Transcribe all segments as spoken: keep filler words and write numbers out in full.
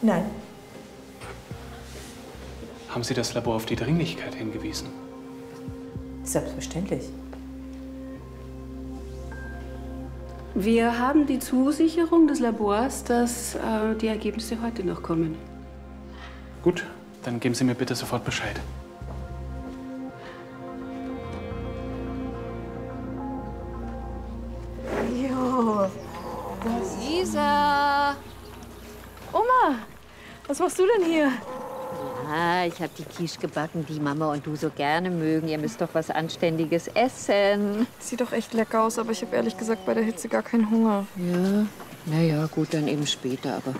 Nein. Haben Sie das Labor auf die Dringlichkeit hingewiesen? Selbstverständlich. Wir haben die Zusicherung des Labors, dass äh, die Ergebnisse heute noch kommen. Gut, dann geben Sie mir bitte sofort Bescheid. Jo. Lisa! Oma, was machst du denn hier? Ja, ich habe die Quiche gebacken, die Mama und du so gerne mögen. Ihr müsst doch was Anständiges essen. Sieht doch echt lecker aus, aber ich habe ehrlich gesagt bei der Hitze gar keinen Hunger. Ja, na ja, gut, dann eben später, aber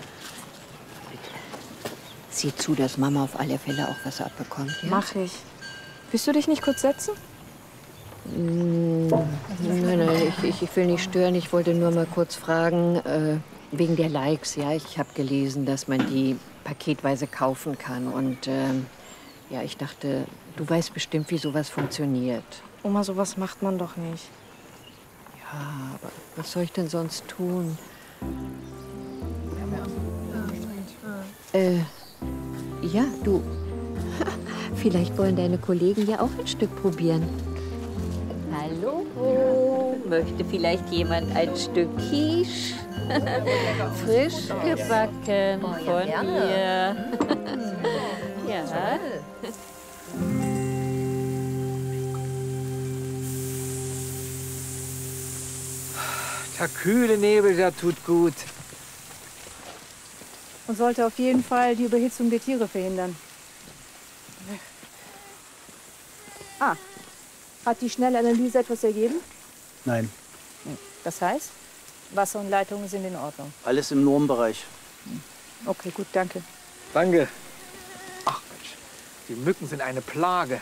sieh zu, dass Mama auf alle Fälle auch was abbekommt. Ja? Mach ich. Willst du dich nicht kurz setzen? Mm, nein, nein, ich, ich, ich will nicht stören. Ich wollte nur mal kurz fragen, äh, wegen der Likes. Ja, ich habe gelesen, dass man die paketweise kaufen kann. Und ähm, ja, ich dachte, du weißt bestimmt, wie sowas funktioniert. Oma, sowas macht man doch nicht. Ja, aber was soll ich denn sonst tun? Äh, ja, du. Vielleicht wollen deine Kollegen ja auch ein Stück probieren. Hallo, möchte vielleicht jemand ein Stück Quiche? Frisch gebacken von mir. Ja. Der kühle Nebel, der tut gut. Und sollte auf jeden Fall die Überhitzung der Tiere verhindern. Ah, hat die Schnellanalyse etwas ergeben? Nein. Das heißt, Wasser und Leitungen sind in Ordnung. Alles im Normbereich. Okay, gut, danke. Danke. Ach Mensch, die Mücken sind eine Plage.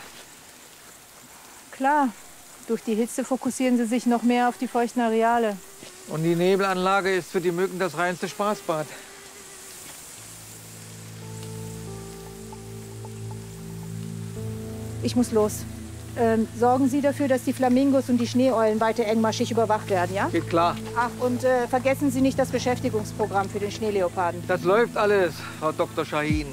Klar, durch die Hitze fokussieren sie sich noch mehr auf die feuchten Areale. Und die Nebelanlage ist für die Mücken das reinste Spaßbad. Ich muss los. Ähm, sorgen Sie dafür, dass die Flamingos und die Schneeeulen weiter engmaschig überwacht werden, ja? Geht klar. Ach, und äh, vergessen Sie nicht das Beschäftigungsprogramm für den Schneeleoparden. Das läuft alles, Frau Doktor Shahin.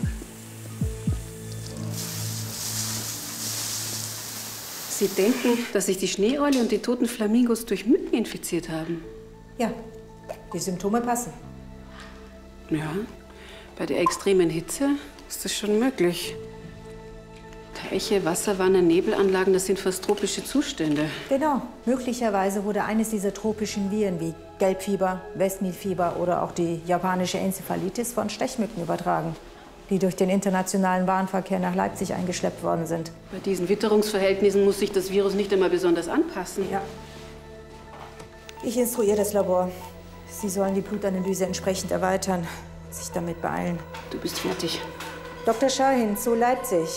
Sie denken, dass sich die Schneeeule und die toten Flamingos durch Mücken infiziert haben? Ja, die Symptome passen. Ja, bei der extremen Hitze ist das schon möglich. Teiche, Wasserwanne, Nebelanlagen, das sind fast tropische Zustände. Genau. Möglicherweise wurde eines dieser tropischen Viren wie Gelbfieber, Westnilfieber oder auch die japanische Enzephalitis von Stechmücken übertragen, die durch den internationalen Warenverkehr nach Leipzig eingeschleppt worden sind. Bei diesen Witterungsverhältnissen muss sich das Virus nicht einmal besonders anpassen. Ja. Ich instruiere das Labor. Sie sollen die Blutanalyse entsprechend erweitern, sich damit beeilen. Du bist fertig. Doktor Shahin zu Leipzig.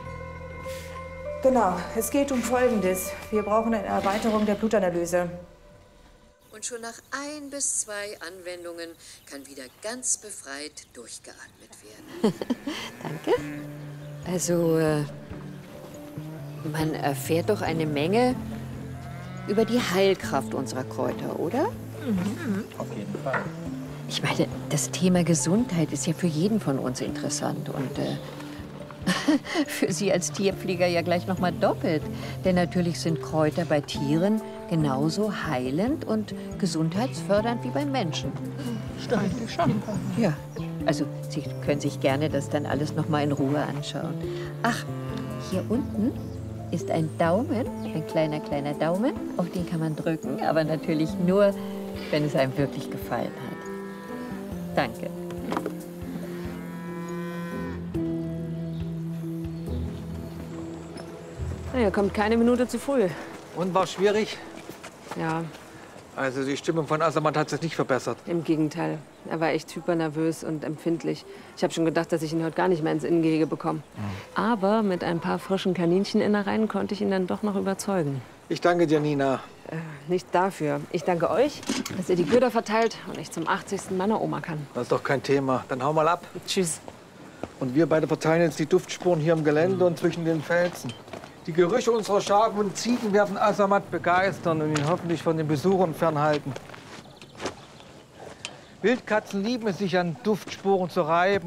Genau, es geht um Folgendes. Wir brauchen eine Erweiterung der Blutanalyse. Und schon nach ein bis zwei Anwendungen kann wieder ganz befreit durchgeatmet werden. Danke. Also, äh, man erfährt doch eine Menge über die Heilkraft unserer Kräuter, oder? Mhm. Auf jeden Fall. Ich meine, das Thema Gesundheit ist ja für jeden von uns interessant und äh, für Sie als Tierpfleger ja gleich noch mal doppelt. Denn natürlich sind Kräuter bei Tieren genauso heilend und gesundheitsfördernd wie beim Menschen. Stimmt, schon. Ja, also Sie können sich gerne das dann alles noch mal in Ruhe anschauen. Ach, hier unten ist ein Daumen, ein kleiner, kleiner Daumen. Auf den kann man drücken, aber natürlich nur, wenn es einem wirklich gefallen hat. Danke. Er kommt keine Minute zu früh. Und war schwierig? Ja, Also die Stimmung von Asamat hat sich nicht verbessert. im Gegenteil. Er war echt hypernervös und empfindlich. Ich habe schon gedacht, dass ich ihn heute gar nicht mehr ins Innengehege bekomme. Aber mit ein paar frischen Kanincheninnereien konnte ich ihn dann doch noch überzeugen. Ich danke dir, Nina. Äh, nicht dafür. Ich danke euch, dass ihr die Köder verteilt und ich zum achtzigsten meiner Oma kann. Das ist doch kein Thema. Dann hau mal ab. Tschüss. Und wir beide verteilen jetzt die Duftspuren hier im Gelände und zwischen den Felsen. Die Gerüche unserer Schafe und Ziegen werden Asamat begeistern und ihn hoffentlich von den Besuchern fernhalten. Wildkatzen lieben es, sich an Duftsporen zu reiben.